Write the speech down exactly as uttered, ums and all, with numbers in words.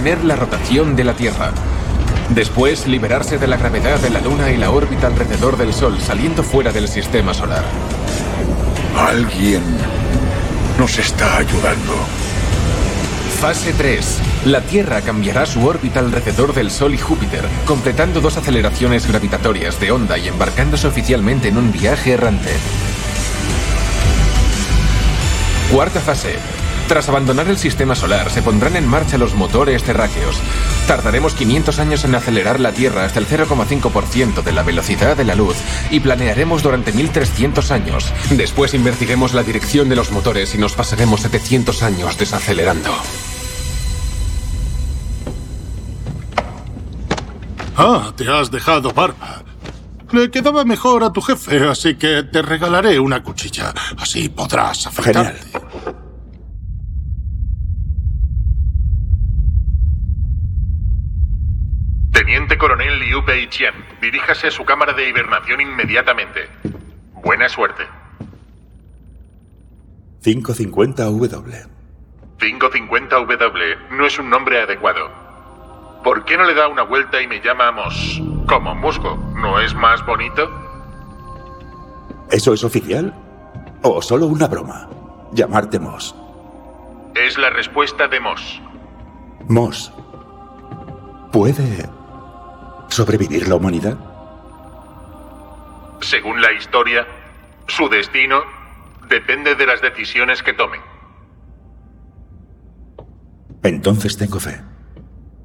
detener la rotación de la Tierra. Después, liberarse de la gravedad de la Luna y la órbita alrededor del Sol, saliendo fuera del sistema solar. Alguien nos está ayudando. Fase tres. La Tierra cambiará su órbita alrededor del Sol y Júpiter, completando dos aceleraciones gravitatorias de onda y embarcándose oficialmente en un viaje errante. Cuarta fase. Tras abandonar el sistema solar, se pondrán en marcha los motores terráqueos. Tardaremos quinientos años en acelerar la Tierra hasta el cero coma cinco por ciento de la velocidad de la luz y planearemos durante mil trescientos años. Después invertiremos la dirección de los motores y nos pasaremos setecientos años desacelerando. Ah, te has dejado barba. Le quedaba mejor a tu jefe, así que te regalaré una cuchilla. Así podrás afeitarte. Genial. Teniente Coronel Liu Peiqian, diríjase a su cámara de hibernación inmediatamente. Buena suerte. quinientos cincuenta W. quinientos cincuenta W no es un nombre adecuado. ¿Por qué no le da una vuelta y me llama Moss? Como musgo, ¿no es más bonito? ¿Eso es oficial? ¿O solo una broma? Llamarte Moss. Es la respuesta de Moss. Moss. ¿Puede sobrevivir la humanidad? Según la historia, su destino depende de las decisiones que tome. Entonces tengo fe.